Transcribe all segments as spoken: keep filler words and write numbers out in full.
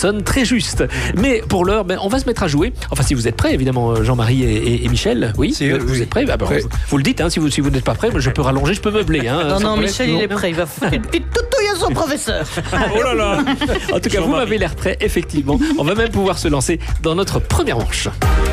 sonne très juste. Mais pour l'heure, ben, on va se mettre à jouer. Enfin, si vous êtes prêts, évidemment, Jean-Marie et, et, et Michel. Oui, si, vous oui. êtes prêts, ah, ben, vous, vous le dites, hein, si vous si vous n'êtes pas prêts, je peux rallonger, je peux meubler. Hein, non, non, problème. Michel, il est prêt. Il va faire une petite toutouille à son professeur. Oh là là. En tout cas, vous m'avez l'air prêt, effectivement. On va même pouvoir se lancer dans notre première manche.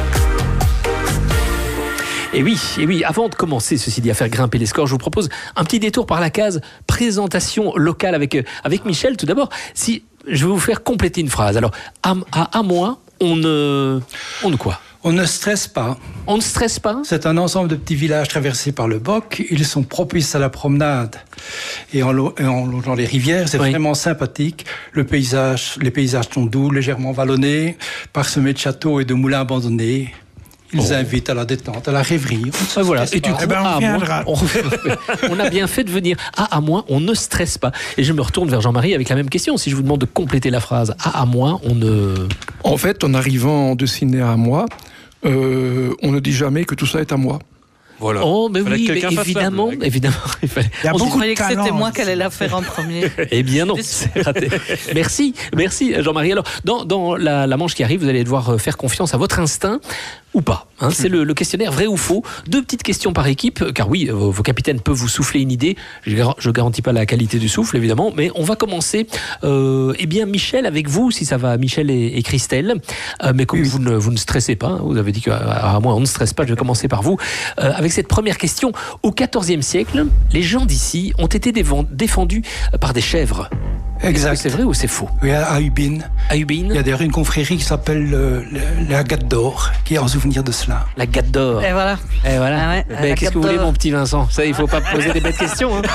Et oui, et oui, avant de commencer, ceci dit, à faire grimper les scores, je vous propose un petit détour par la case présentation locale avec, avec Michel. Tout d'abord, si je vais vous faire compléter une phrase. Alors, à, à, à moi, on ne... On ne quoi ? On ne stresse pas. On ne stresse pas ? C'est un ensemble de petits villages traversés par le Boc. Ils sont propices à la promenade. Et en, lo- et en longeant les rivières, c'est oui. vraiment sympathique. Le paysage, les paysages sont doux, légèrement vallonnés, parsemés de châteaux et de moulins abandonnés. Ils oh. invitent à la détente, à la rêverie. Ah, voilà. Et du coup, eh ben, on, à moins, on, on a bien fait de venir. Ah, à moins, on ne stresse pas. Et je me retourne vers Jean-Marie avec la même question. Si je vous demande de compléter la phrase, ah, à moins, on ne... En fait, en arrivant de Sydney à moi, euh, on ne dit jamais que tout ça est à moi. Voilà. Oh, mais oui, mais évidemment, évidemment. Il, fallait... il y a on beaucoup de talent. C'était moi qui allais la faire en premier. Eh bien non, c'est raté. Merci, merci Jean-Marie. Alors, dans, dans la, la manche qui arrive, vous allez devoir faire confiance à votre instinct ou pas. Hein, c'est le, le questionnaire vrai ou faux. Deux petites questions par équipe, car oui, vos, vos capitaines peuvent vous souffler une idée. Je ne garantis pas la qualité du souffle, évidemment, mais on va commencer. Euh, eh bien, Michel, avec vous, si ça va, Michel et, et Christelle. Euh, mais comme oui, vous, ne, vous ne stressez pas, hein, vous avez dit qu'à moi, on ne stresse pas, je vais commencer par vous. Euh, avec cette première question, au quatorzième siècle, les gens d'ici ont été défendus par des chèvres. Exact. C'est vrai ou c'est faux? Oui, à Ubine. À Ubine. Il y a d'ailleurs une confrérie qui s'appelle euh, la Gate d'Or, qui est en souvenir de cela. La Gate d'Or. Et voilà. Et voilà. Ah ouais, Mais qu'est-ce que vous voulez, mon petit Vincent? Ça, il ne faut pas poser des bêtes questions. Hein.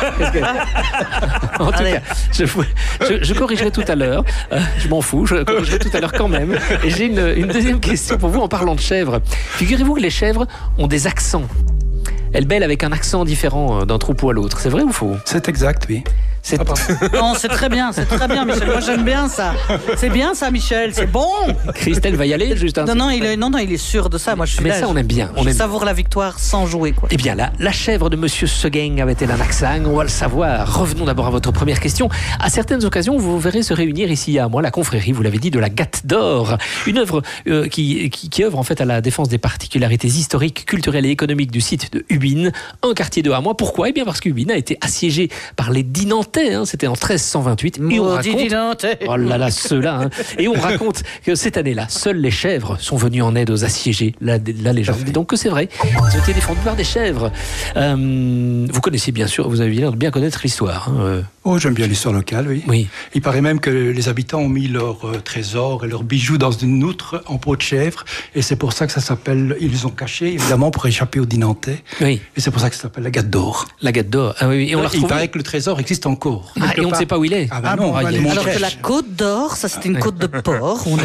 Que... en tout Allez. cas, je, je, je corrigerai tout à l'heure. Euh, je m'en fous, je corrigerai tout à l'heure quand même. Et j'ai une, une deuxième question pour vous en parlant de chèvres. Figurez-vous que les chèvres ont des accents. Elles bêlent avec un accent différent d'un troupeau à l'autre. C'est vrai ou faux? C'est exact, oui. C'est... Ah, non, c'est très bien, c'est très bien, Michel. Moi, j'aime bien ça. C'est bien ça, Michel. C'est bon. Christelle va y aller, juste un. Non, non, il est, non, non, il est sûr de ça. Moi, je suis Mais là. ça, on aime bien. On je aime... savoure la victoire sans jouer, quoi. Eh bien, là, la chèvre de Monsieur Seguin avait-elle un accent? On va le savoir. Revenons d'abord à votre première question. À certaines occasions, vous verrez se réunir ici à moi la confrérie. Vous l'avez dit, de la Gate d'Or, une œuvre euh, qui, qui, qui œuvre en fait à la défense des particularités historiques, culturelles et économiques du site de Ubine, un quartier de Hamois. Pourquoi? Eh bien, parce qu'Ubine a été assiégé par les Dinantais. Hein. C'était en treize cent vingt-huit. Et on raconte... Oh là là, ceux-là. Hein. Et on raconte que cette année-là, seules les chèvres sont venues en aide aux assiégés. La, la légende dit donc que c'est vrai. Ils ont été défendus par des chèvres. Euh, vous connaissez bien sûr, vous avez l'air de bien connaître l'histoire. Hein. Oh, j'aime bien l'histoire locale, oui. oui. Il paraît même que les habitants ont mis leurs euh, trésors et leurs bijoux dans une outre en peau de chèvre. Et c'est pour ça que ça s'appelle... Ils les ont cachés, évidemment, pour échapper aux Dinantais. Oui. Et c'est pour ça que ça s'appelle la Gate d'Or. La Gate d'Or. Ah oui, et on l'a Il paraît que le trésor existe encore. Ah, et on ne sait pas où il est. Ah, bah ah non, bon, alors, alors que la Côte d'Or, ça c'était une côte de porc. On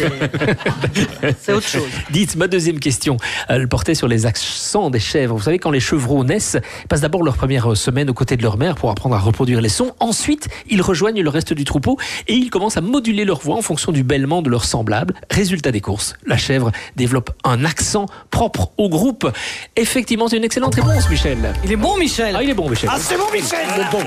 a c'est autre chose. Dites, ma deuxième question, elle portait sur les accents des chèvres. Vous savez, quand les chevreaux naissent, ils passent d'abord leur première semaine aux côtés de leur mère pour apprendre à reproduire les sons. Ensuite, ils rejoignent le reste du troupeau et ils commencent à moduler leur voix en fonction du bêlement de leurs semblables. Résultat des courses, la chèvre développe un accent propre au groupe. Effectivement, c'est une excellente réponse, Michel. Il est bon, Michel. Ah, il est bon, Michel. Ah, c'est bon, Michel. Il est bon.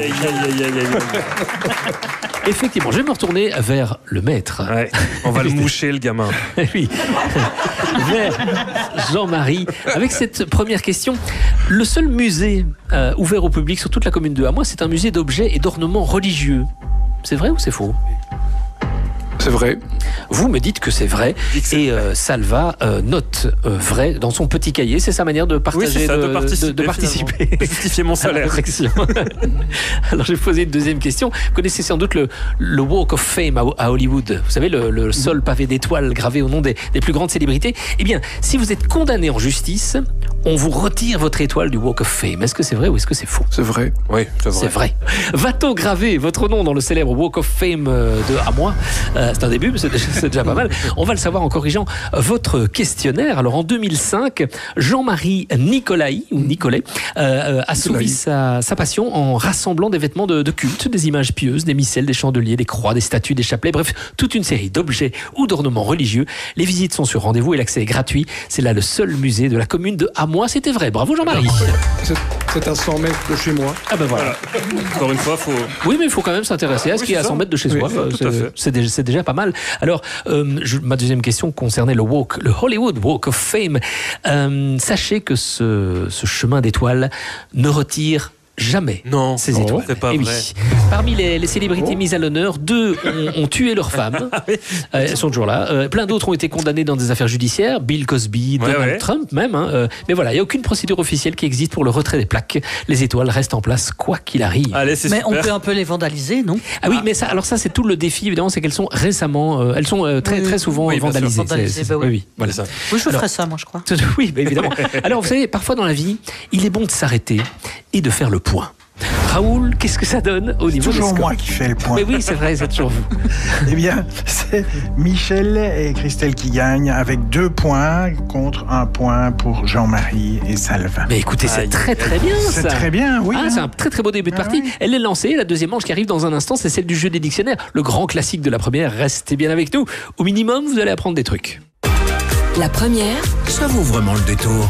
Effectivement, je vais me retourner vers le maître. Ouais, on va le moucher, le gamin. Oui. Vers Jean-Marie. Avec cette première question, le seul musée euh, ouvert au public sur toute la commune de Hamois, c'est un musée d'objets et d'ornements religieux. C'est vrai ou c'est faux? C'est vrai. Vous me dites que c'est vrai. Et euh, Salva euh, note euh, vrai dans son petit cahier. C'est sa manière de partager, oui, c'est ça, de, de participer, de, de participer. De justifier mon salaire. Alors, je vais poser une deuxième question. Vous connaissez sans doute le, le Walk of Fame à, à Hollywood. Vous savez, le, le sol pavé d'étoiles gravé au nom des, des plus grandes célébrités. Eh bien, si vous êtes condamné en justice, on vous retire votre étoile du Walk of Fame. Est-ce que c'est vrai ou est-ce que c'est faux? C'est vrai. Oui, c'est vrai. C'est vrai. Va-t-on graver votre nom dans le célèbre Walk of Fame de Hamois? euh, C'est un début, mais c'est déjà, c'est déjà pas mal. On va le savoir en corrigeant votre questionnaire. Alors, en deux mille cinq, Jean-Marie Nicolai, ou Nicolet, euh, a soumis sa, sa passion en rassemblant des vêtements de, de culte, des images pieuses, des missels, des chandeliers, des croix, des statues, des chapelets, bref, toute une série d'objets ou d'ornements religieux. Les visites sont sur rendez-vous et l'accès est gratuit. C'est là le seul musée de la commune de Hamois. moi, c'était vrai. Bravo Jean-Marie. C'est, c'est à cent mètres de chez moi. Ah ben voilà. Encore une fois, faut. Oui, mais il faut quand même s'intéresser à ce Oui, qui est à c'est cent ça. mètres de chez Oui, soi. tout Euh, à c'est, fait. c'est déjà, c'est déjà pas mal. Alors, euh, je- ma deuxième question concernait le walk, le Hollywood Walk of Fame. Euh, sachez que ce, ce chemin d'étoiles ne retire jamais Non, ces oh, étoiles. c'est pas Eh oui. vrai. Parmi les, les célébrités Oh. mises à l'honneur, deux ont, ont tué leurs femmes. Euh, elles sont toujours là. Euh, plein d'autres ont été condamnés dans des affaires judiciaires. Bill Cosby, Ouais, Donald ouais. Trump même. hein. Euh, mais voilà, il n'y a aucune procédure officielle qui existe pour le retrait des plaques. Les étoiles restent en place quoi qu'il arrive. Allez, c'est Mais super. on peut un peu les vandaliser, non? Ah oui, mais ça, alors ça, c'est tout le défi, évidemment, c'est qu'elles sont récemment, euh, elles sont euh, très, Oui, très souvent oui, bien sûr, vandalisées. vandalisées, C'est- bah oui. oui, voilà. C'est ça. Oui, je Alors- ferais ça, moi, je crois. Oui, bah, évidemment. Alors, vous savez, parfois dans la vie, il est bon de s'arrêter et de faire le point. Raoul, qu'est-ce que ça donne au niveau des Toujours scores? moi qui fais le point. Mais oui, c'est vrai, c'est toujours vous. Eh bien, c'est Michel et Christelle qui gagnent avec deux points contre un point pour Jean-Marie et Salva. Mais écoutez, c'est Aïe, très très bien C'est ça. très bien, oui. Ah, hein. c'est un très très beau début de Ah partie. oui. Elle est lancée. La deuxième manche qui arrive dans un instant, c'est celle du jeu des dictionnaires. Le grand classique de la première. Restez bien avec nous. Au minimum, vous allez apprendre des trucs. La première, Ça vaut vraiment le détour.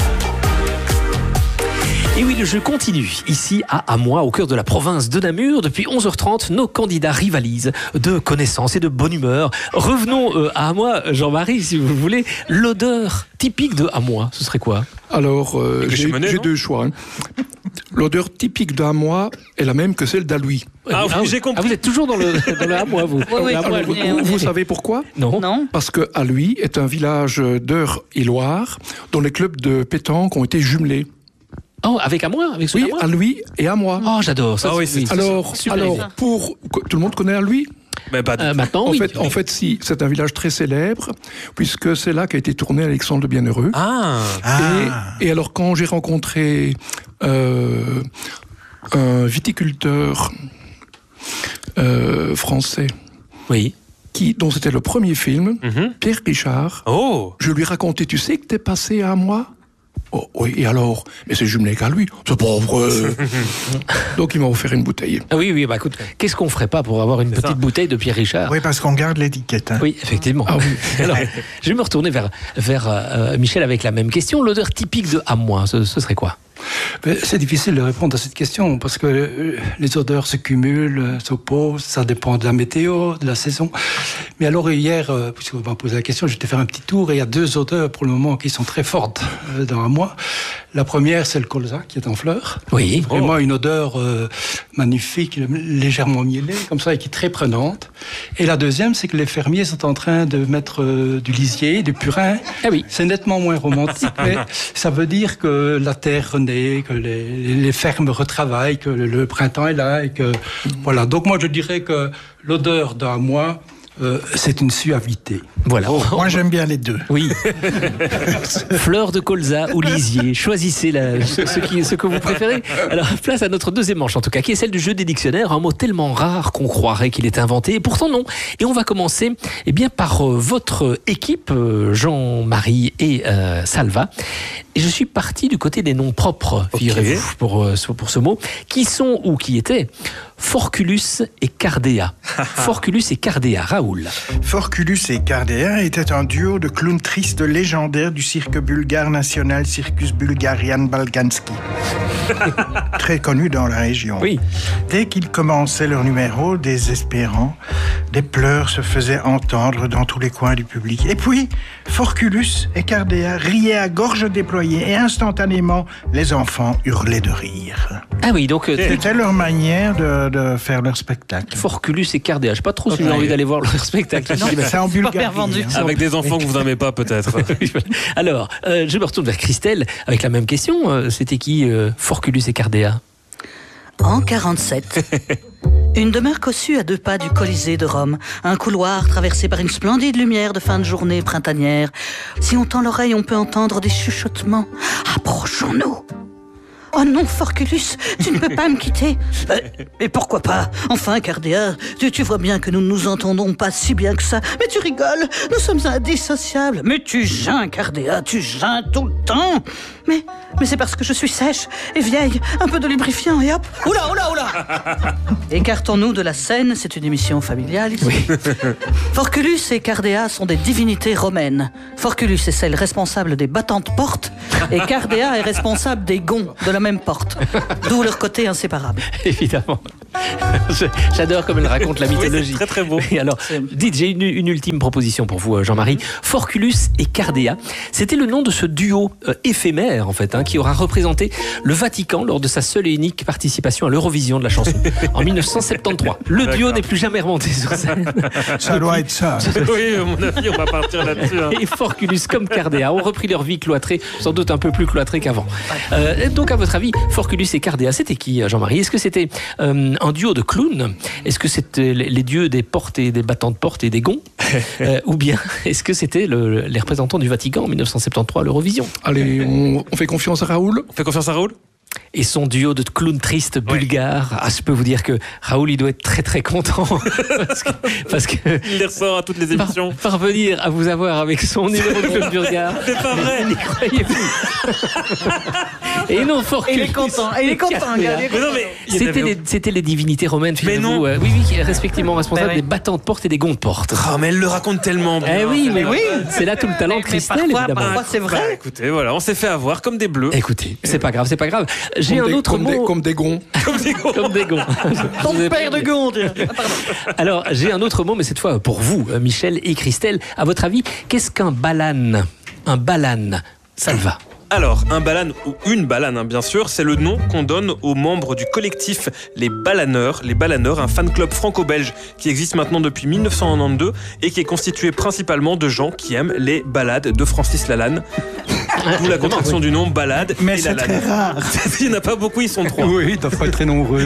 Et oui, le jeu continue. Ici, à Amois, au cœur de la province de Namur, depuis onze heures trente, nos candidats rivalisent de connaissances et de bonne humeur. Revenons euh, à Amois, Jean-Marie, si vous voulez. L'odeur typique de Amois, ce serait quoi? Alors, euh, Le j'ai, chimenée, j'ai non deux choix. hein. L'odeur typique d'Amois est la même que celle d'Alouis. Ah oui, j'ai compris. Ah, vous êtes toujours dans le, dans le Amois, vous. oui, Le Amois, alors, Vous, lui. on est- vous savez pourquoi? Non. Non? Parce que Alouis est un village d'Eure-et-Loire dont les clubs de pétanque ont été jumelés. Oh, avec Amois, avec ceux Oui, d'Amois Alouis et Amois. Oh, j'adore. Ça, Ah oui, c'est- Alors, super alors idée. pour tout le monde connaît Alouis. Mais pas du Euh, tout. maintenant, En oui. fait, en fait, si c'est un village très célèbre puisque c'est là qu'a été tourné Alexandre le Bienheureux. Ah, Ah. Et, et alors, quand j'ai rencontré euh, un viticulteur euh, français Oui. qui, dont c'était le premier film, mhm. Pierre Richard, Oh, je lui racontais, tu sais que t'es passé à moi? Oh, oui, et alors? Mais c'est jumelé qu'à lui. C'est pas vrai. Donc, il m'a offert une bouteille. Ah oui, oui, bah écoute, qu'est-ce qu'on ferait pas pour avoir une C'est petite ça. bouteille de Pierre Richard? Oui, parce qu'on garde l'étiquette. hein. Oui, effectivement. Ah oui. Alors, je vais me retourner vers, vers euh, Michel avec la même question. L'odeur typique de Amois, ce, ce serait quoi? Mais c'est difficile de répondre à cette question parce que euh, les odeurs se cumulent, euh, s'opposent, ça dépend de la météo, de la saison. Mais alors hier, euh, puisque vous m'avez posé la question, j'étais faire un petit tour et il y a deux odeurs pour le moment qui sont très fortes euh, dans Amois. La première, c'est le colza qui est en fleurs. Oui. Vraiment une odeur euh, magnifique, légèrement mielée, comme ça, et qui est très prenante. Et la deuxième, c'est que les fermiers sont en train de mettre euh, du lisier, du purin. Ah oui. C'est nettement moins romantique, mais ça veut dire que la terre renaît, que les, les fermes retravaillent, que le, le printemps est là, et que voilà. Donc moi, je dirais que l'odeur d'un mois, euh, c'est une suavité. Voilà. Moi, j'aime bien les deux. Oui. Fleur de colza ou lisier. Choisissez la, ce, ce qui, ce que vous préférez. Alors, place à notre deuxième manche, en tout cas, qui est celle du jeu des dictionnaires. Un mot tellement rare qu'on croirait qu'il est inventé. Et pourtant, non. Et on va commencer eh bien, par euh, votre équipe, euh, Jean-Marie et euh, Salva. Et je suis parti du côté des noms propres, Ok. figurez-vous, pour, euh, pour ce mot, qui sont ou qui étaient Forculus et Cardea. Forculus et Cardea. Raoul. Forculus et Cardea étaient un duo de clowns tristes légendaires du cirque bulgare national Circus Bulgarian Balkanski. Très connu dans la région. Oui. Dès qu'ils commençaient leur numéro, désespérants, des pleurs se faisaient entendre dans tous les coins du public. Et puis, Forculus et Cardea riaient à gorge déployée et instantanément, les enfants hurlaient de rire. Ah oui, donc euh, C'était leur manière de, de faire leur spectacle. Forculus et Cardea. Je sais pas trop si j'ai envie d'aller voir leur spectacle. C'est en Pas Bulgarie. pervendu. hein. Avec des enfants que vous n'aimez pas, peut-être. Alors, euh, je me retourne vers Christelle avec la même question. Euh, C'était qui, euh, Forculus et Cardea? En quarante-sept, une demeure cossue à deux pas du Colisée de Rome, un couloir traversé par une splendide lumière de fin de journée printanière. Si on tend l'oreille, on peut entendre des chuchotements. Approchons-nous. Oh non, Forculus, tu ne peux pas me quitter. Euh, mais pourquoi pas? Enfin, Cardea, tu, tu vois bien que nous ne nous entendons pas si bien que ça. Mais tu rigoles, nous sommes indissociables. Mais tu geins, Cardea, tu geins tout le temps. Mais Mais c'est parce que je suis sèche et vieille. Un peu de lubrifiant et hop. Oula, oula, oula. Écartons-nous de la scène, c'est une émission familiale ici. Oui. Forculus et Cardea sont des divinités romaines. Forculus est celle responsable des battantes portes et Cardea est responsable des gonds de la même porte. D'où leur côté inséparable. Évidemment. J'adore comme elle raconte la mythologie. Oui, c'est très très beau. Et alors, dites, j'ai une, une ultime proposition pour vous, Jean-Marie. Forculus et Cardea, c'était le nom de ce duo euh, éphémère, en fait, hein, qui aura représenté le Vatican lors de sa seule et unique participation à l'Eurovision de la chanson en mille neuf cent soixante-treize. Le duo D'accord. n'est plus jamais remonté sur scène. Ça doit être ça. Oui, à mon avis, on va partir là-dessus. Hein. Et Forculus comme Cardea ont repris leur vie cloîtrée, sans doute un peu plus cloîtrée qu'avant. Euh, donc, à votre avis, Forculus et Cardea, c'était qui, Jean-Marie? Est-ce que c'était euh, un duo de clowns? Est-ce que c'était les dieux des portes et des battants de portes et des gonds? euh, Ou bien, est-ce que c'était le, les représentants du Vatican en mille neuf cent soixante-treize à l'Eurovision? Allez, on, on fait confiance à Raoul. On fait confiance à Raoul? Et son duo de clowns tristes bulgares. Ah, je peux vous dire que Raoul, il doit être très très content. parce que, parce que Il les ressort à toutes les émissions. par, parvenir à vous avoir avec son numéro de clown bulgare. C'est pas vrai. N'y croyez plus. Et non, Forculus. Il est content, il est content, Cardea. gars. Mais non, mais il y en C'était avait- les, c'était les divinités romaines, Mais figurez-vous. non. Euh, oui, oui, respectivement responsables Ben oui. des battants de porte et des gonds de porte. Oh, mais elle le raconte tellement bien. Eh oui, mais oui. c'est là tout le talent de Mais Christelle, parfois, évidemment. parfois, c'est Bah, vrai. écoutez, voilà, on s'est fait avoir comme des bleus. Écoutez, c'est pas grave, c'est pas grave. J'ai Comme un des- autre comme mot. Des, comme des gonds. Comme des gros. Comme des gonds. Ton Je vous ai père de prévenu. gonde. Ah, pardon. Alors, j'ai un autre mot, mais cette fois pour vous, euh, Michel et Christelle. À votre avis, qu'est-ce qu'un balane? Un balane, ça le va. Alors, un balane ou une balane, hein, bien sûr, c'est le nom qu'on donne aux membres du collectif Les Balaneurs. Les Balaneurs, un fan club franco-belge qui existe maintenant depuis mille neuf cent quatre-vingt-douze et qui est constitué principalement de gens qui aiment les balades de Francis Lalanne. D'où la contraction du nom balade Mais et c'est Lalanne. très rare. Il n'y en a pas beaucoup, ils sont trois. Oui, ils doivent pas être très nombreux.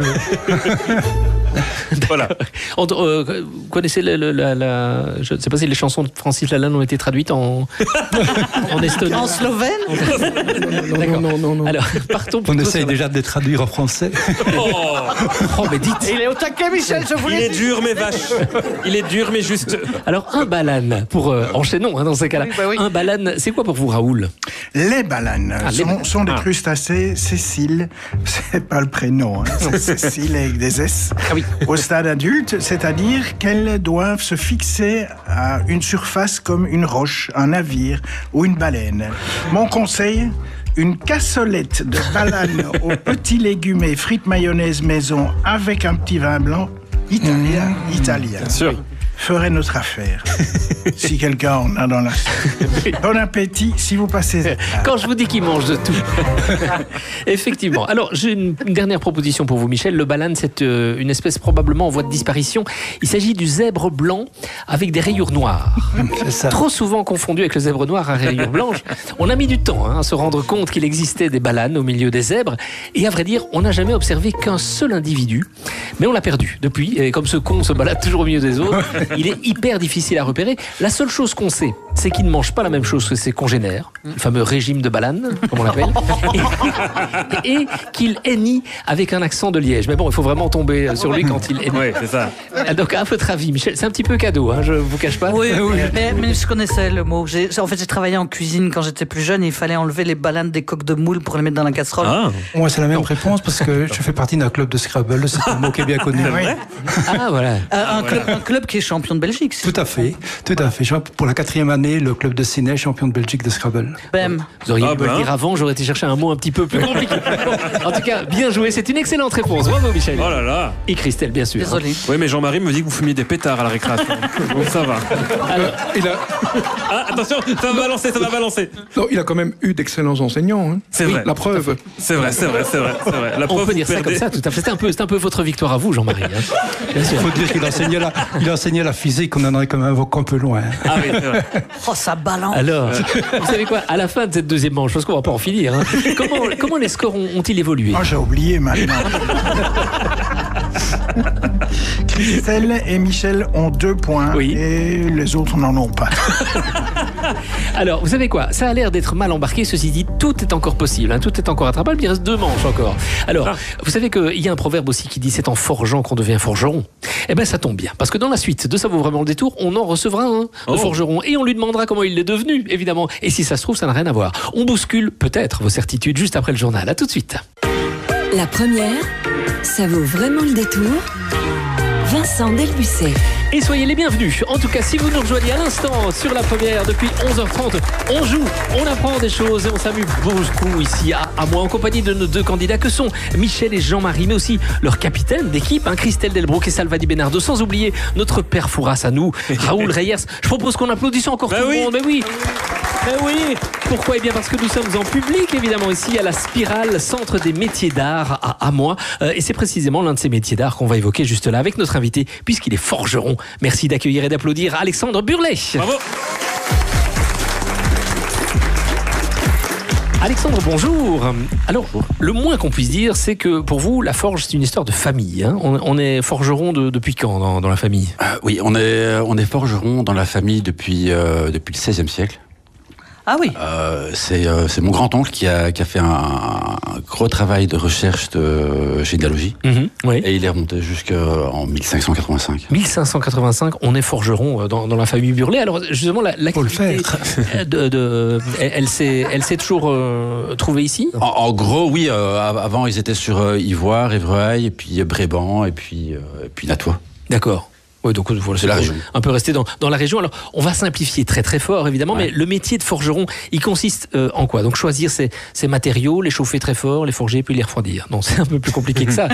Voilà. On- euh, vous connaissez le- le- la, la- je ne sais pas si les chansons de Francis Lalanne ont été traduites en, en estonien. En slovène. Non, non, non, non. Alors, partons On plutôt essaye sur- déjà de les traduire en français. Oh, Oh, mais dites. Il est au taquet, Michel, je vous il l'ai est dit. dur, mais vache. Il est dur, mais juste. Alors, un balane, pour euh, enchaînons hein, dans ces cas-là. Oui, bah oui. Un balane, c'est quoi pour vous, Raoul? Les balanes Ah, les sont, balanes. sont des Ah. crustacés sessiles. C'est pas le prénom, hein, c'est Cécile avec des S. Ah oui. Au stade adulte, c'est-à-dire qu'elles doivent se fixer à une surface comme une roche, un navire ou une baleine. Mon conseil, une cassolette de bananes aux petits légumes et frites mayonnaise maison avec un petit vin blanc italien, italien. Bien sûr. Ferait notre affaire. Si quelqu'un en a dans la salle. Bon appétit si vous passez. Quand je vous dis qu'il mange de tout. Effectivement. Alors, j'ai une, une dernière proposition pour vous, Michel. Le balane, c'est euh, une espèce probablement en voie de disparition. Il s'agit du zèbre blanc avec des rayures noires. C'est ça. Trop souvent confondu avec le zèbre noir à rayures blanches. On a mis du temps hein, à se rendre compte qu'il existait des balanes au milieu des zèbres. Et à vrai dire, on n'a jamais observé qu'un seul individu. Mais on l'a perdu depuis. Et comme ce con se balade toujours au milieu des autres, il est hyper difficile à repérer. La seule chose qu'on sait, c'est qu'il ne mange pas la même chose que ses congénères, le fameux régime de balane, comme on l'appelle, et, et qu'il hennit avec un accent de Liège. Mais bon, il faut vraiment tomber sur lui quand il hennit. Oui, c'est ça. Donc, à votre avis, Michel, c'est un petit peu cadeau, hein, je ne vous cache pas. Oui, mais, mais je connaissais le mot. J'ai- En fait, j'ai travaillé en cuisine quand j'étais plus jeune et il fallait enlever les balanes des coques de moule pour les mettre dans la casserole. Ah, Moi, c'est la même réponse parce que je fais partie d'un club de Scrabble. C'est un mot qui est bien connu. Ah, voilà. Euh, un, club, un club qui est champion de Belgique. si Tout à fait, tout à fait. Je vois, pour la quatrième année, le club de Ciné, champion de Belgique de Scrabble. Bam. Vous auriez Ah pu me ben. le dire avant, j'aurais été chercher un mot un petit peu plus compliqué. En tout cas, bien joué, c'est une excellente réponse. Bravo, Michel. oh là là. Et Christelle, bien sûr. Désolé. Oui, mais Jean-Marie me dit que vous fumiez des pétards à la récréation. Donc ça va. Alors, Il a, Ah, attention, ça va balancer, ça va balancer. non, il a quand même eu d'excellents enseignants. Hein. C'est vrai. La preuve. C'est vrai, c'est vrai, c'est vrai, c'est vrai. La on preuve, peut vous dire ça perdez. comme ça, tout à fait. C'est un peu, c'est un peu votre victoire à vous, Jean-Marie. hein. Bien sûr. Il faut dire qu'il enseignait la, il enseignait la physique, on en aurait quand même un peu loin. Ah oui, c'est vrai. Oh, ça balance. Alors, vous savez quoi, à la fin de cette deuxième manche, parce qu'on va pas en finir, hein, comment, comment les scores ont- ont-ils évolué? Oh, j'ai oublié maintenant. Christelle et Michel ont deux points Oui. et les autres n'en ont pas. Alors, vous savez quoi? Ça a l'air d'être mal embarqué. Ceci dit, tout est encore possible. Hein, tout est encore attrapable. Il reste deux manches encore. Alors, ah. vous savez qu'il y a un proverbe aussi qui dit c'est en forgeant qu'on devient forgeron. Eh bien, ça tombe bien. Parce que dans la suite de Ça vaut vraiment le détour, on en recevra un de oh. forgeron. Et on lui demandera comment il est devenu, évidemment. Et si ça se trouve, ça n'a rien à voir. On bouscule peut-être vos certitudes juste après le journal. À tout de suite. La première, ça vaut vraiment le détour. Vincent Delbucet. Et soyez les bienvenus. En tout cas, si vous nous rejoignez à l'instant sur la première depuis onze heures trente, on joue, on apprend des choses et on s'amuse beaucoup ici à, à moi en compagnie de nos deux candidats que sont Michel et Jean-Marie, mais aussi leur capitaine d'équipe, hein, Christelle Delbrück et Salva Di Bernardo, sans oublier notre père Fouras à nous, Raoul Reyers. Je propose qu'on applaudisse encore bah tout oui. le monde. Mais oui. Ben oui, pourquoi? Eh bien parce que nous sommes en public, évidemment, ici à la Spirale, centre des métiers d'art à Amois. Euh, et c'est précisément l'un de ces métiers d'art qu'on va évoquer juste là avec notre invité, puisqu'il est forgeron. Merci d'accueillir et d'applaudir Alexandre Burlet. Bravo. Alexandre, bonjour. Alors, le moins qu'on puisse dire, c'est que pour vous, la forge, c'est une histoire de famille. Hein. On, on est forgeron de, depuis quand dans, dans la famille? euh, Oui, on est, on est forgeron dans la famille depuis, euh, depuis le seizième siècle. Ah oui. Euh, c'est, euh, c'est mon grand-oncle qui a, qui a fait un, un gros travail de recherche de généalogie. Mmh, oui. Et il est remonté jusqu'en mille cinq cent quatre-vingt-cinq. mille cinq cent quatre-vingt-cinq, on est forgeron dans, dans la famille Burlet. Alors justement, la, l'activité de, de, elle, elle, s'est, elle s'est toujours euh, trouvée ici? En, en gros, oui. Euh, avant, ils étaient sur euh, Ivoire, Évreuil, et puis Bréban, et puis, euh, et puis Natois. D'accord. Oui, donc voilà, c'est la région. Un peu resté dans, dans la région. Alors, on va simplifier très très fort, évidemment, ouais. mais le métier de forgeron, il consiste euh, en quoi? Donc, choisir ses, ses matériaux, les chauffer très fort, les forger, puis les refroidir. Non, c'est un peu plus compliqué que ça.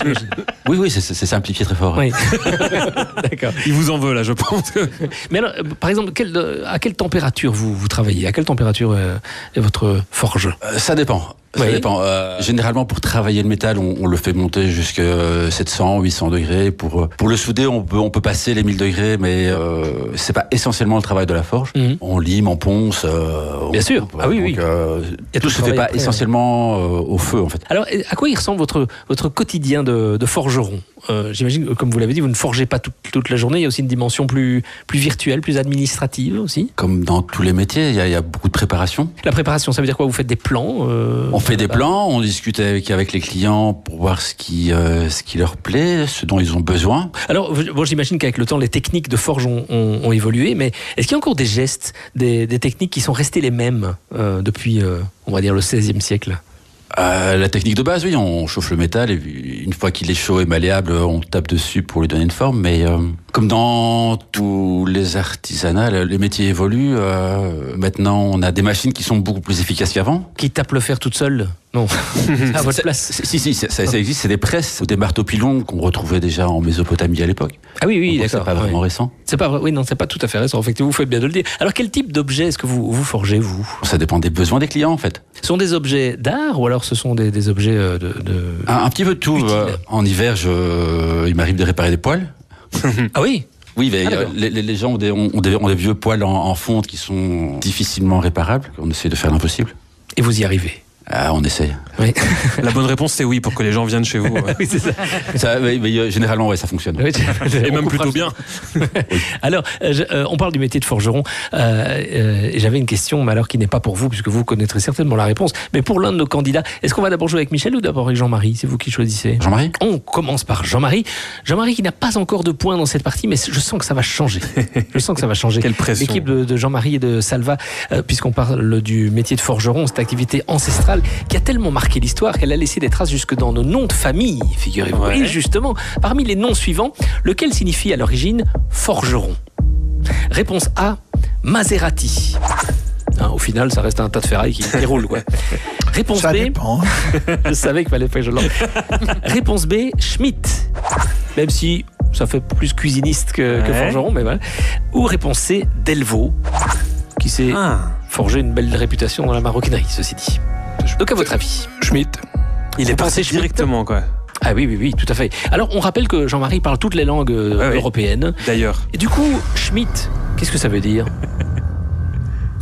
oui, oui, c'est, c'est simplifié très fort. Oui. D'accord. Il vous en veut, là, je pense. Mais alors, par exemple, quelle, à quelle température vous, vous travaillez? À quelle température euh, est votre forge? euh, Ça dépend. Ça oui. dépend. Euh, généralement, pour travailler le métal, on, on le fait monter jusqu'à sept cents, huit cents degrés. Pour, pour le souder, on peut, on peut passer les mille degrés, mais euh, c'est pas essentiellement le travail de la forge. Mmh. On lime, on ponce. Euh, Bien on, sûr. On, ah oui, donc, oui. Euh, tout se fait pas après, essentiellement euh, au feu, en fait. Alors, à quoi il ressemble votre, votre quotidien de, de forgeron? euh, J'imagine que, comme vous l'avez dit, vous ne forgez pas toute, toute la journée. Il y a aussi une dimension plus, plus virtuelle, plus administrative aussi. Comme dans tous les métiers, il y a, il y a beaucoup de préparation. La préparation, ça veut dire quoi? Vous faites des plans? euh, On fait des plans, on discute avec, avec les clients pour voir ce qui, euh, ce qui leur plaît, ce dont ils ont besoin. Alors, bon, j'imagine qu'avec le temps, les techniques de forge ont, ont, ont évolué, mais est-ce qu'il y a encore des gestes, des, des techniques qui sont restées les mêmes euh, depuis, euh, on va dire, le seizième siècle? Euh, la technique de base, oui, on chauffe le métal et une fois qu'il est chaud et malléable, on tape dessus pour lui donner une forme. Mais euh, comme dans tous les artisanats, les métiers évoluent. Euh, maintenant, on a des machines qui sont beaucoup plus efficaces qu'avant. Qui tapent le fer toute seule? Non, à votre place. Si, si, ça, ça existe, c'est des presses ou des marteaux pilons qu'on retrouvait déjà en Mésopotamie à l'époque. Ah oui, oui, donc, d'accord. C'est pas vraiment oui. récent. C'est pas, oui, non, c'est pas tout à fait récent. Effectivement, vous faites bien de le dire. Alors, quel type d'objet est-ce que vous, vous forgez, vous? Ça dépend des besoins des clients, en fait. Ce sont des objets d'art ou alors ce sont des, des objets de, de... Un, un petit peu de tout. Euh, en hiver, je, il m'arrive de réparer des poêles. Ah oui? Oui, mais ah, les, les gens ont des, ont, des, ont des vieux poêles en, en fonte qui sont difficilement réparables. On essaie de faire l'impossible. Et vous y arrivez? Ah, on essaye. Oui. La bonne réponse, c'est oui, pour que les gens viennent chez vous. Oui, c'est ça. ça mais, mais, généralement, ouais, ça fonctionne. Oui, et même plutôt bien. Oui. Alors, euh, euh, on parle du métier de forgeron. Euh, euh, et j'avais une question, mais alors qui n'est pas pour vous, puisque vous connaîtrez certainement la réponse. Mais pour l'un de nos candidats, est-ce qu'on va d'abord jouer avec Michel ou d'abord avec Jean-Marie? C'est vous qui choisissez. Jean-Marie? On commence par Jean-Marie. Jean-Marie qui n'a pas encore de points dans cette partie, mais je sens que ça va changer. Je sens que ça va changer. Quelle pression. L'équipe de, de Jean-Marie et de Salva, euh, puisqu'on parle du métier de forgeron, cette activité ancestrale qui a tellement marqué l'histoire qu'elle a laissé des traces jusque dans nos noms de famille, figurez-vous. Ouais. Et justement, parmi les noms suivants, lequel signifie à l'origine forgeron? Réponse A, Maserati. Hein, au final, ça reste un tas de ferraille qui, qui roule, quoi. Réponse ça B. Dépend. Je savais qu'il fallait pas que je l'en. Réponse B, Schmitt. Même si ça fait plus cuisiniste que, ouais. que forgeron, mais voilà. Ou réponse C, Delvaux, qui s'est ah. forgé une belle réputation dans la maroquinerie, ceci dit. Donc, à votre avis? Schmitt. Il est passé directement, quoi. Ah oui, oui, oui, tout à fait. Alors, on rappelle que Jean-Marie parle toutes les langues euh, ouais, européennes. D'ailleurs. Et du coup, Schmitt, qu'est-ce que ça veut dire?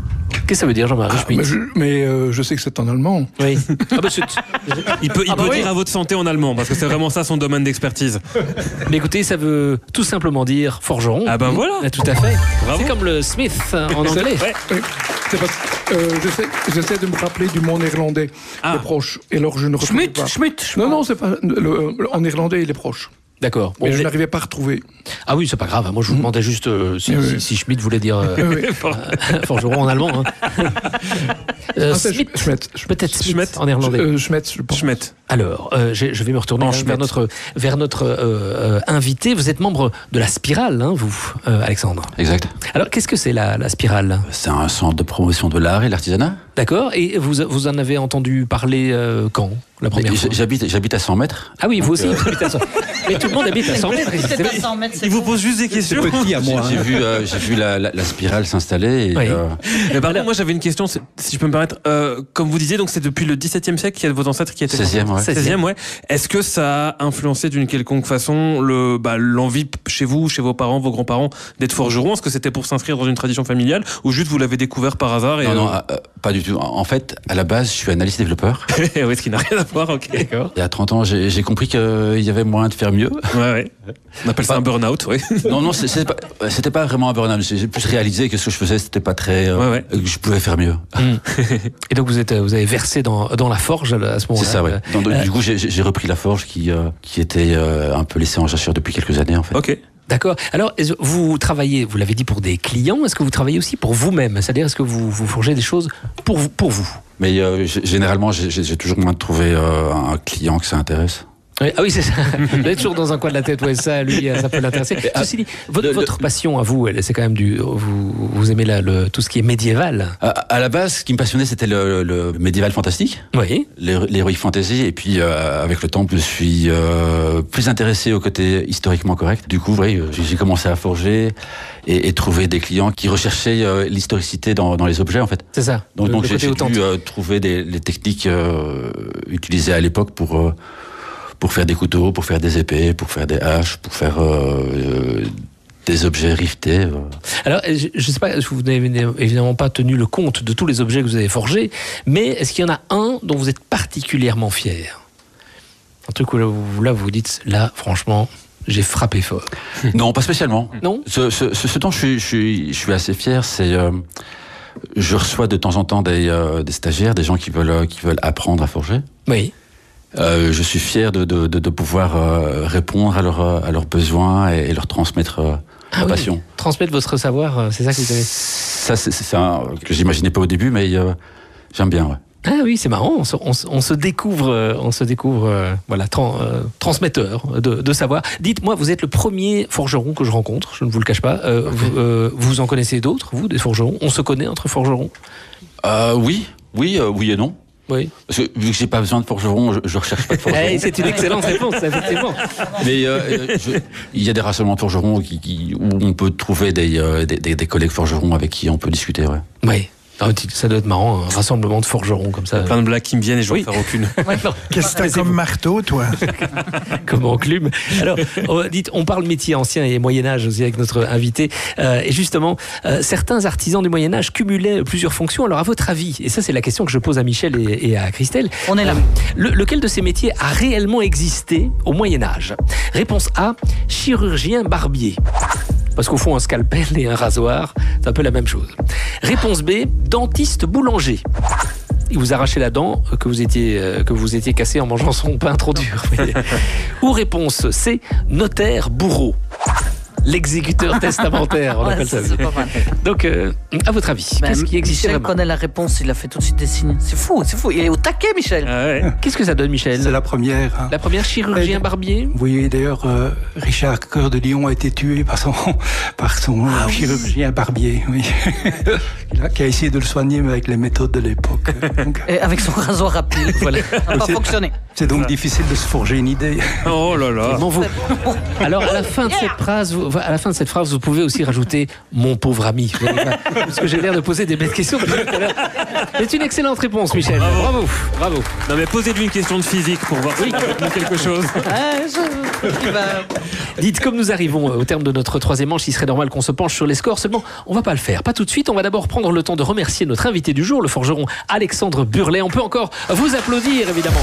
Qu'est-ce que ça veut dire, Jean-Marie Ah, mais Schmitt? je, mais, euh, je sais que c'est en allemand. Oui. Ah bah, c'est- Il peut, il Ah bah peut oui. dire à votre santé en allemand, parce que c'est vraiment ça son domaine d'expertise. Mais écoutez, ça veut tout simplement dire forgeron. Ah ben voilà. Ah, tout à fait. Bravo. C'est comme le Smith euh, en anglais. Ouais. Oui, c'est parce que euh, j'essaie, j'essaie de me rappeler du mot néerlandais. Ah. Les proches. Et alors je ne retrouve Schmitt, pas. Schmitt. Non, non, c'est pas. le- le- en néerlandais, il est proche. D'accord. Bon, Mais je mais- n'arrivais pas à retrouver. Ah oui, c'est pas grave. Moi, je vous demandais juste euh, si, Oui, si, oui. si Schmitt voulait dire euh, Oui, oui. euh, forgeron en allemand. Hein. Euh, Ah, c'est Smith, Schmitt. peut-être Smith Schmitt. en néerlandais. Euh, Schmitt, je pense. Schmitt. Alors, euh, j'ai- je vais me retourner En hein, vers Schmitt. notre, vers notre euh, euh, invité. Vous êtes membre de la Spirale, hein, vous, euh, Alexandre. Exact. Alors, qu'est-ce que c'est la, la Spirale? C'est un centre de promotion de l'art et de l'artisanat. D'accord. Et vous, vous en avez entendu parler euh, quand? La première fois? J'habite, j'habite à cent mètres. Ah oui, vous aussi, Donc, vous habitez à cent. Mais tout le monde habite à cent mètres. C'est à cent mètres, c'est Il vous pose juste des questions. Petit à J'ai moi. j'ai hein. vu, euh, j'ai vu la, la, la spirale s'installer. Et, Oui. euh, Mais par contre, moi j'avais une question, c'est- si je peux me permettre. Euh, comme vous disiez, donc c'est depuis le dix-septième siècle qu'il y a vos ancêtres qui étaient. seizième, ouais. seizième, ouais. Est-ce que ça a influencé d'une quelconque façon le, bah, l'envie chez vous, chez vos parents, vos grands-parents d'être forgerons? Est-ce que c'était pour s'inscrire dans une tradition familiale ou juste vous l'avez découvert par hasard et Non, non, euh, euh, pas du tout. En en fait, à la base, je suis analyste développeur. oui, ce qui n'a rien à voir, ok. D'accord. Il y a trente ans, j'ai j'ai compris qu'il y avait moyen de faire mieux. Ouais, ouais. On appelle ça un burn-out, oui. Non, non, c'est- c'est pas- c'était pas vraiment un burn-out. J'ai j'ai plus réalisé que ce que je faisais, c'était pas très. euh, Ouais, ouais. que je pouvais faire mieux. Et donc, vous, êtes, vous avez versé dans, dans la forge à ce moment-là. C'est ça, ouais. Donc, Euh, du coup, j'ai j'ai repris la forge qui, euh, qui était euh, un peu laissée en jachère depuis quelques années, en fait. Ok. D'accord. Alors, est-ce- vous travaillez, vous l'avez dit, pour des clients. Est-ce que vous travaillez aussi pour vous-même? C'est-à-dire, est-ce que vous, vous forgez des choses pour vous, pour vous? Mais euh, g- généralement, j'ai- j'ai j'ai toujours moyen de trouver euh, un client que ça intéresse. Oui, ah oui, c'est ça. Vous êtes toujours dans un coin de la tête. Ouais, ça, lui, ça peut l'intéresser. Ceci dit, votre, le- votre passion à vous, elle, c'est quand même du. Vous, vous aimez la, le, tout ce qui est médiéval. À, à la base, ce qui me passionnait, c'était le, le médiéval fantastique, Oui. l'héro- l'héroïque fantasy. Et puis, euh, avec le temps, je suis euh, plus intéressé au côté historiquement correct. Du coup, oui, j'ai j'ai commencé à forger et, et trouver des clients qui recherchaient euh, l'historicité dans, dans les objets, en fait. C'est ça. Donc, le, donc le j'ai côté j'ai authentique. dû euh, trouver des, les techniques euh, utilisées à l'époque pour euh, pour faire des couteaux, pour faire des épées, pour faire des haches, pour faire euh, euh, des objets rivetés. euh. Alors, je ne sais pas, vous n'avez évidemment pas tenu le compte de tous les objets que vous avez forgés, mais est-ce qu'il y en a un dont vous êtes particulièrement fier? Un truc où là, vous, là, vous vous dites, là, franchement, j'ai frappé fort. Non, pas spécialement. Non? Ce, ce, ce, ce dont je suis, je suis, je suis assez fier, c'est euh, je reçois de temps en temps des, euh, des stagiaires, des gens qui veulent, euh, qui veulent apprendre à forger. Oui. Euh, je suis fier de, de, de, de pouvoir euh, répondre à, leur, à leurs besoins et, et leur transmettre euh, Ah ma oui, passion. transmettre votre savoir, euh, c'est ça que vous avez. Ça, c'est c'est ça que j'imaginais pas au début, mais euh, j'aime bien. Ouais. Ah oui, c'est marrant. On se, on se- on se découvre, euh, on se découvre, euh, voilà, tran- euh, transmetteur de, de savoir. Dites-moi, vous êtes le premier forgeron que je rencontre. Je ne vous le cache pas. Euh, vous, euh, vous en connaissez d'autres, vous, des forgerons? On se connaît entre forgerons? Euh, oui, oui, euh, oui et non. Oui. Parce que, vu que j'ai pas besoin de forgeron, je, je recherche pas de forgeron. Eh, c'est une excellente réponse, effectivement. Mais euh, euh, je- il y a des rassemblements de forgerons qui, qui- où on peut trouver des, euh, des, des- des collègues forgerons avec qui on peut discuter. Ouais. Oui. Ah, ça doit être marrant, un rassemblement de forgerons comme ça. Plein de blagues qui me viennent et je ne Oui. vais faire aucune. Ouais, non. Qu'est-ce que t'as comme marteau, toi? Comme enclume. Alors, on, dites, on parle métier ancien et Moyen-Âge aussi avec notre invité. Euh, et justement, euh, certains artisans du Moyen-Âge cumulaient plusieurs fonctions. Alors, à votre avis, et ça, c'est la question que je pose à Michel et, et à Christelle. On est là. Euh, le- lequel de ces métiers a réellement existé au Moyen-Âge? Réponse A, chirurgien barbier. Parce qu'au fond, un scalpel et un rasoir, c'est un peu la même chose. Réponse B, dentiste boulanger. Il vous arrachait la dent que vous étiez, euh, que vous étiez cassé en mangeant son pain trop dur. Ou réponse C, notaire bourreau. L'exécuteur testamentaire, on Ouais, appelle ça. c'est pas mal. Donc, euh, à votre avis, Ben, qu'est-ce qui existait Michel vraiment? connaît la réponse, il a fait tout de suite des signes. C'est fou, c'est fou. Il est au taquet, Michel. Ah ouais. Qu'est-ce que ça donne, Michel? C'est la première. hein. La première, chirurgien Ouais. barbier? Oui, d'ailleurs, euh, Richard Cœur de Lion a été tué par son, par son Ah euh, chirurgien barbier, oui. Il a- qui a essayé de le soigner, mais avec les méthodes de l'époque. Donc, Et avec son rasoir rapide. Voilà. Ça n'a pas C'est- fonctionné. C'est donc difficile de se forger une idée. Oh là là. Bon, vous... Alors à la fin de cette phrase, vous... à la fin de cette phrase, vous pouvez aussi rajouter mon pauvre ami, parce que j'ai l'air de poser des belles questions. C'est une excellente réponse, Michel. Bravo, bravo. bravo. Non mais posez-lui une question de physique pour voir si oui. quelque chose. Ah, je... Dites, comme nous arrivons au terme de notre troisième manche, il serait normal qu'on se penche sur les scores. Seulement, on va pas le faire. Pas tout de suite. On va d'abord prendre le temps de remercier notre invité du jour, le forgeron Alexandre Burlet. On peut encore vous applaudir, évidemment.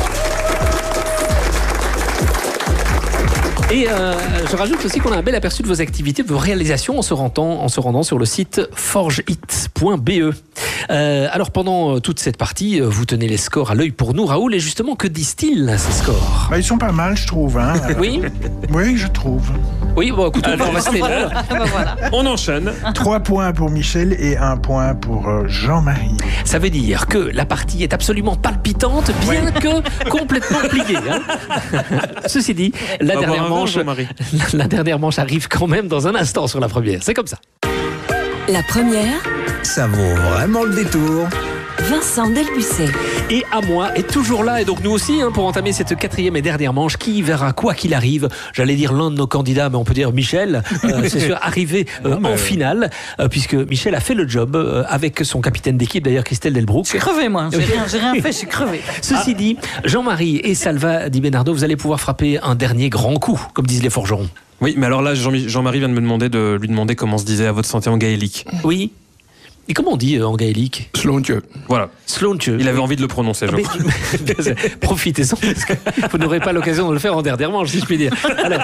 Et euh, je rajoute aussi qu'on a un bel aperçu de vos activités, de vos réalisations en se rendant, en se rendant sur le site forgehit point b e. Euh, alors pendant toute cette partie, vous tenez les scores à l'œil pour nous, Raoul, et justement, que disent-ils ces scores? Bah, ils sont pas mal, je trouve. Hein. Oui. Oui, je trouve. Oui, bon, écoute, on va rester là. On enchaîne. Trois points pour Michel et un point pour euh, Jean-Marie. Ça veut dire que la partie est absolument palpitante, bien ouais. que complètement pliée. Hein. Ceci dit, la dernière, manche, la, la dernière manche arrive quand même dans un instant sur la première. C'est comme ça. La première, ça vaut vraiment le détour. Vincent Delbucet. Et à moi est toujours là, et donc nous aussi, hein, pour entamer cette quatrième et dernière manche, qui verra quoi qu'il arrive, j'allais dire l'un de nos candidats, mais on peut dire Michel, euh, c'est sûr, arriver euh, non, mais... en finale, euh, puisque Michel a fait le job euh, avec son capitaine d'équipe, d'ailleurs Christelle Delbrouck. Je suis crevé, moi, j'ai rien, j'ai rien fait, je suis crevé. Ceci ah. dit, Jean-Marie et Salva Di Bernardo, vous allez pouvoir frapper un dernier grand coup, comme disent les forgerons. Oui, mais alors là, Jean- Jean-Marie vient de me demander de lui demander comment se disait à votre santé en gaélique. Oui. Et comment on dit euh, en gaélique? Slontje. Voilà. Slontje. Il avait envie de le prononcer, je crois. Mais, profitez-en, parce que vous n'aurez pas l'occasion de le faire en dernière manche, si je puis dire. Alors,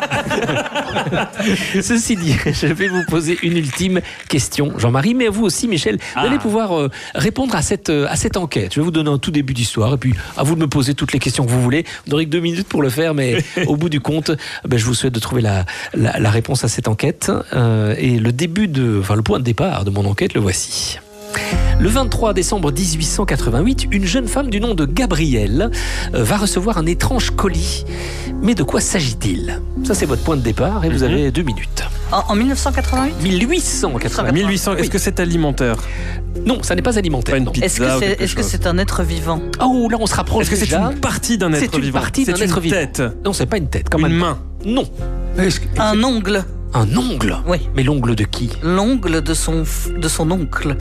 ceci dit, je vais vous poser une ultime question, Jean-Marie, mais à vous aussi, Michel, ah. vous allez pouvoir euh, répondre à cette, euh, à cette enquête. Je vais vous donner un tout début d'histoire, et puis à vous de me poser toutes les questions que vous voulez. Vous n'aurez que deux minutes pour le faire, mais au bout du compte, ben, je vous souhaite de trouver la, la, la réponse à cette enquête. Euh, et le début de, enfin, le point de départ de mon enquête, le voici. Le vingt-trois décembre dix-huit cent quatre-vingt-huit, une jeune femme du nom de Gabrielle va recevoir un étrange colis. Mais de quoi s'agit-il? Ça, c'est votre point de départ et vous mm-hmm. avez deux minutes. En, en mille neuf cent quatre-vingt-huit mille huit cent quatre-vingt-huit. mille huit cents, est-ce que c'est alimentaire? Non, ça n'est pas alimentaire. Pas une pizza est-ce que c'est, est-ce que c'est un être vivant? Oh, là, on se rapproche. Est-ce que déjà. c'est une partie d'un être c'est vivant? Une partie d'un c'est être une vivant. tête? Non, c'est pas une tête. Quand une même. main? Non. Est-ce que, un ongle? Un ongle? Oui. Mais l'ongle de qui? L'ongle de son, de son oncle.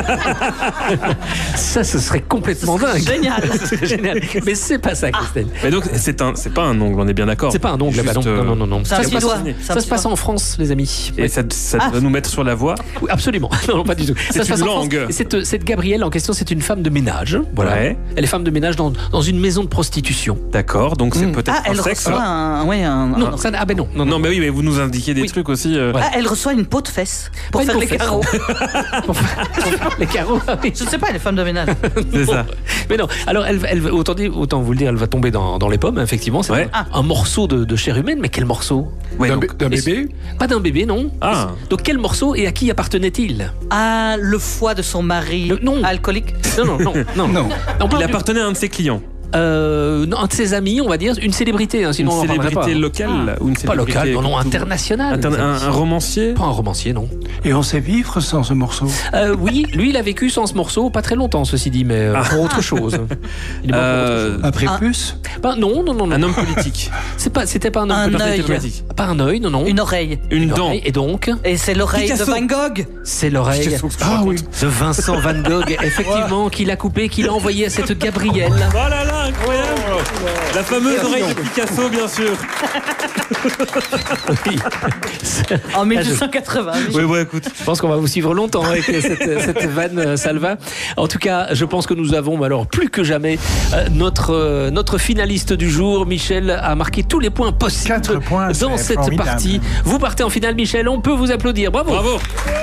Ça, ce serait complètement ce serait dingue. Génial. C'est génial. Mais c'est pas ça, Christelle. Ah. Mais donc, c'est, un, c'est pas un ongle, on est bien d'accord. C'est pas un ongle, Juste, bah non, non, non, non, non. C'est un ça petit passe, doigt. ça se passe en France, les amis. Et ça, ça ah. va nous mettre sur la voie? Oui, absolument. Non, non, pas du tout. C'est ça se une passe langue. En France. Et cette, cette Gabrielle en question, c'est une femme de ménage. Voilà. Ouais. Elle est femme de ménage dans, dans une maison de prostitution. D'accord, donc c'est mmh. peut-être ah, un elle sexe. Reçoit un, ouais, un, non, un... Ça, ah ben non. Non, non, non, mais oui, mais vous nous indiquez des oui. trucs aussi. Euh... Ah, elle reçoit une peau de fesse pour pas faire les carreaux. pour, faire, pour faire les carreaux. Oui. Je ne sais pas, elle est femme de ménage. C'est ça. Mais non, alors elle, elle autant, dire, autant vous le dire, elle va tomber dans, dans les pommes, effectivement. C'est ouais. un, ah. un morceau de, de chair humaine, mais quel morceau? ouais, D'un, donc, d'un bébé? Pas d'un bébé, non. Ah. Donc quel morceau et à qui appartenait-il? À le foie de son mari le, non. alcoolique. Non, non, non. non. non. non Il appartenait à un de ses clients. Euh, non, un de ses amis, on va dire, une célébrité, hein, sinon une on célébrité pas. locale ah. ou une Pas locale, non, non, internationale. Interne- un, un romancier? Pas un romancier, non. Et on sait vivre sans ce morceau? euh, Oui, lui, il a vécu sans ce morceau, pas très longtemps, ceci dit, mais euh, ah. pour autre chose. Il est euh, pour autre chose. Un prépuce? Ben, non, non, non, non. Un homme politique? C'est pas, c'était pas un homme un politique. Œil. Pas un œil, non, non. Une oreille. Une, Une dent. Oreille, et donc? Et c'est l'oreille Picasso. de Van Gogh. C'est l'oreille ah, oui. de Vincent Van Gogh, effectivement, qu'il a coupé, qu'il a envoyé à cette Gabrielle. Oh là là, incroyable! La fameuse oreille de Picasso, bien sûr. Oui. En mille huit cent quatre-vingts. Oui, ouais, écoute. Je pense qu'on va vous suivre longtemps avec cette, cette vanne, Salva. En tout cas, je pense que nous avons alors plus que jamais euh, notre, euh, notre finaliste du jour. Michel a marqué tous les points possibles Quatre points, dans cette formidable. partie. Vous partez en finale, Michel. On peut vous applaudir. Bravo. Bravo.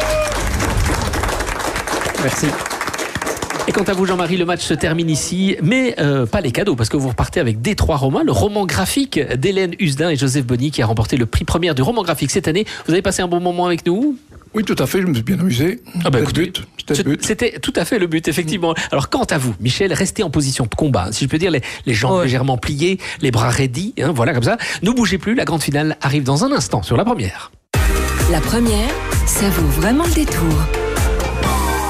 Merci. Et quant à vous, Jean-Marie, le match se termine ici, mais euh, pas les cadeaux, parce que vous repartez avec Détroit Romain, le roman graphique d'Hélène Husdin et Joseph Bonny, qui a remporté le prix première du roman graphique cette année. Vous avez passé un bon moment avec nous? Oui, tout à fait, je me suis bien amusé. Ah bah, C'était, écoutez, le but. C'était le but. C'était tout à fait le but, effectivement. Alors, quant à vous, Michel, restez en position de combat. Si je peux dire, les, les jambes ouais. légèrement pliées, les bras raidis, hein, voilà, comme ça. Ne bougez plus, la grande finale arrive dans un instant sur la première. La première, ça vaut vraiment le détour.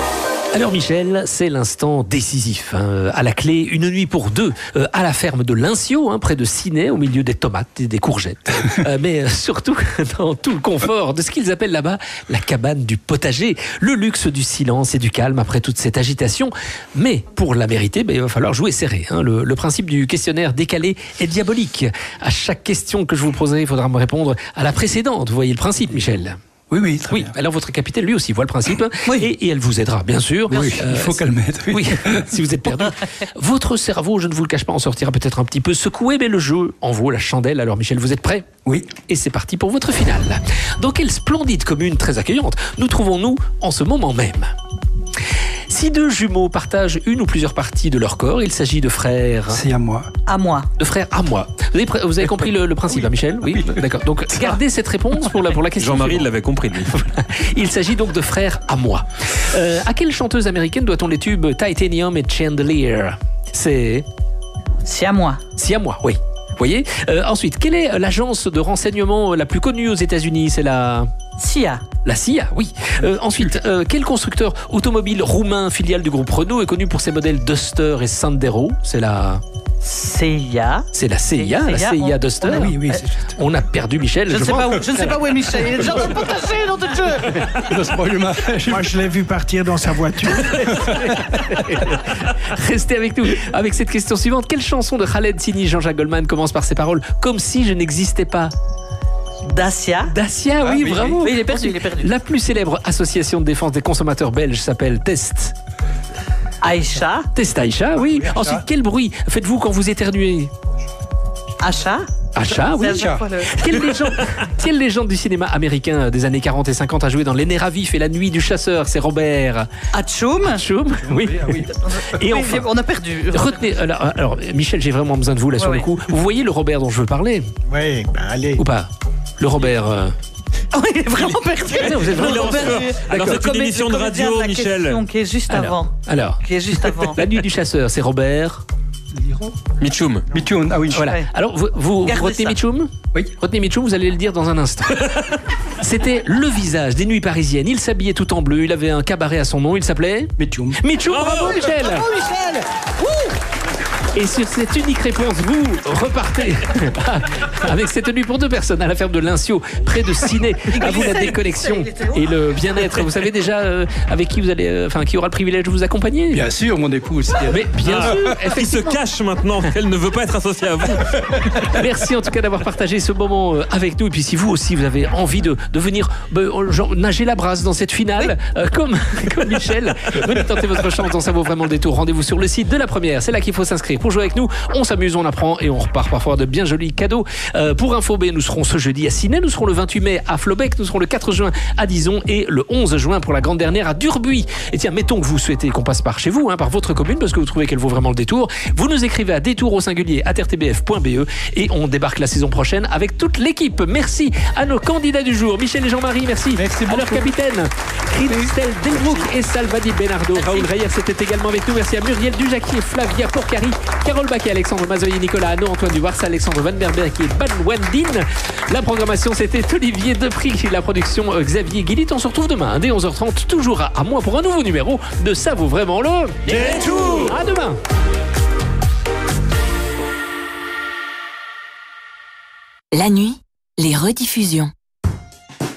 Alors Michel, c'est l'instant décisif. Hein. À la clé, une nuit pour deux euh, à la ferme de Lincio, hein, près de Ciney, au milieu des tomates et des courgettes. euh, mais euh, surtout dans tout le confort de ce qu'ils appellent là-bas la cabane du potager. Le luxe du silence et du calme après toute cette agitation. Mais pour la mériter, ben, il va falloir jouer serré. Hein. Le, le principe du questionnaire décalé est diabolique. À chaque question que je vous poserai, il faudra me répondre à la précédente. Vous voyez le principe, Michel ? Oui, oui, très Oui, bien. alors votre capitaine, lui aussi, voit le principe. Oui. Et, et elle vous aidera, bien sûr. Oui, Euh, il faut qu'elle m'aide. Oui. Oui, si vous êtes perdu. Votre cerveau, je ne vous le cache pas, en sortira peut-être un petit peu secoué, mais le jeu en vaut la chandelle. Alors Michel, vous êtes prêt ? Oui. Et c'est parti pour votre finale. Dans quelle splendide commune très accueillante nous trouvons-nous en ce moment même ? Si deux jumeaux partagent une ou plusieurs parties de leur corps, il s'agit de frères... C'est à moi. À moi. De frères à moi. Vous avez, pr- vous avez compris le, le principe, hein, Michel ? Oui, d'accord. Donc gardez cette réponse pour la, pour la question Jean-Marie suivante. l'avait compris. lui. Il s'agit donc de frères à moi. Euh, à quelle chanteuse américaine doit-on les tubes Titanium et Chandelier ? C'est... C'est à moi. C'est à moi, oui. Vous voyez ? Euh, Ensuite, quelle est l'agence de renseignement la plus connue aux États-Unis ? C'est la... S I A. La S I A, oui. Euh, ensuite, euh, quel constructeur automobile roumain filiale du groupe Renault est connu pour ses modèles Duster et Sandero ? C'est la... C I A. C'est la C I A, la C I A, C I A on- Duster. on a- Oui, oui, c'est juste. On a perdu Michel, Je je, ne sais pense. pas où, je ne sais pas où est Michel. Il est déjà en train de potasser dans le jeu. Laisse moi, je m'a- je- Moi, je l'ai vu partir dans sa voiture. Restez avec nous avec cette question suivante. Quelle chanson de Khaled Sini, Jean-Jacques Goldman commence par ces paroles « Comme si je n'existais pas » ? Dacia. Dacia, oui, Ah, oui, bravo. oui, il est perdu, il est perdu. La plus célèbre association de défense des consommateurs belges s'appelle Test. Aïcha. Test Aïcha, oui. Aïcha. Ensuite, quel bruit faites-vous quand vous éternuez ? Achat. Acha, oui. C'est à chaque fois le- Quelle légende, quelle légende du cinéma américain des années quarante et cinquante a joué dans Les Nerfs à vif et La Nuit du Chasseur ? C'est Robert Atchoum. Choum. Oui. Ah oui. Et Oui, enfin, on a perdu. retenez. Alors, alors, Michel, j'ai vraiment besoin de vous là Ouais, sur le ouais. coup. Vous voyez le Robert dont je veux parler Oui, ben allez. ou pas ? Le Robert. euh, Oh, il est vraiment perdu. Non, vous êtes vraiment- Il est en Robert, sueur. le- Alors, le c'est une comé- émission le de comédien radio, la Michel. question Qui est juste Alors, avant. alors, Qui est juste avant. La Nuit du Chasseur, c'est Robert. Mitchoum. Mitchoum, ah oui. Voilà. Ouais. Alors, vous, vous Gardez retenez ça. Mitchoum ? Oui. Retenez Mitchoum, vous allez le dire dans un instant. C'était le visage des nuits parisiennes. Il s'habillait tout en bleu. Il avait un cabaret à son nom. Il s'appelait Mitchoum. Mitchoum. Bravo, Bravo. Michel. Et sur cette unique réponse, vous repartez avec cette nuit pour deux personnes à la ferme de Lincio, près de Ciney. À vous la déconnexion et le bien-être. Vous savez déjà euh, avec qui vous allez, euh, enfin qui aura le privilège de vous accompagner ? Bien sûr, mon épouse. Mais bien Ah, sûr, il se effectivement. cache maintenant qu'elle ne veut pas être associée à vous. Merci en tout cas d'avoir partagé ce moment euh, avec nous. Et puis si vous aussi vous avez envie de, de venir ben, euh, genre, nager la brasse dans cette finale, euh, comme, comme Michel, venez tenter votre chance dans Ça vaut vraiment le détour. Rendez-vous sur le site de la première. C'est là qu'il faut s'inscrire. Pour jouer avec nous, on s'amuse, on apprend et on repart parfois de bien jolis cadeaux. Euh, pour Info B, nous serons ce jeudi à Ciney, nous serons le vingt-huit mai à Flobec, nous serons le quatre juin à Dizon et le onze juin pour la grande dernière à Durbuy. Et tiens, mettons que vous souhaitez qu'on passe par chez vous, hein, par votre commune, parce que vous trouvez qu'elle vaut vraiment le détour. Vous nous écrivez à détour au singulier à r t b f point b e et on débarque la saison prochaine avec toute l'équipe. Merci à nos candidats du jour, Michel et Jean-Marie, merci. Merci à leur beaucoup. capitaine, Christelle Delbrook et Salvador Benardo. Raoul Reyer, c'était également avec nous. Merci à Muriel Dujacquier, Flavia Porcari, Carole Baquet, Alexandre Mazoyer, Nicolas Hanot, Antoine Duwars, Alexandre Van Berberg et Ban Wendin. La programmation, c'était Olivier Depry, la production euh, Xavier Guillit. On se retrouve demain hein, dès onze heures trente, toujours à, à moi pour un nouveau numéro de Ça vaut vraiment le détour. À demain. La nuit, les rediffusions.